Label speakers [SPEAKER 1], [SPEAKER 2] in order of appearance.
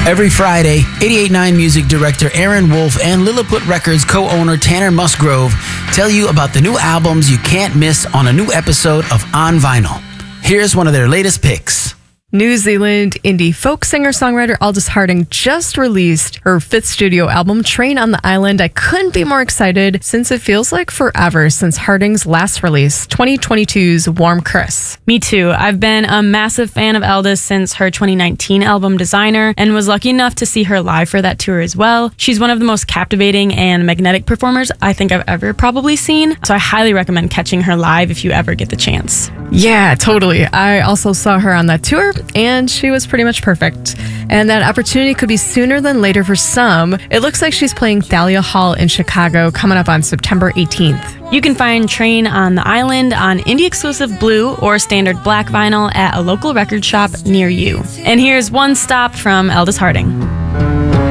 [SPEAKER 1] Every Friday, 88.9 Music Director Aaron Wolf and Lilliput Records co-owner Tanner Musgrove tell you about the new albums you can't miss on a new episode of On Vinyl. Here's one of their latest picks.
[SPEAKER 2] New Zealand indie folk singer-songwriter Aldous Harding just released her 5th studio album, Train on the Island. I couldn't be more excited since it feels like forever since Harding's last release, 2022's Warm Chris.
[SPEAKER 3] Me too. I've been a massive fan of Aldous since her 2019 album Designer and was lucky enough to see her live for that tour as well. She's one of the most captivating and magnetic performers I think I've ever probably seen, so I highly recommend catching her live if you ever get the chance.
[SPEAKER 2] Yeah, totally. I also saw her on that tour, and she was pretty much perfect. And that opportunity could be sooner than later for some. It looks like she's playing Thalia Hall in Chicago coming up on September 18th.
[SPEAKER 3] You can find Train on the Island on indie-exclusive blue or standard black vinyl at a local record shop near you. And here's one stop from Aldous Harding.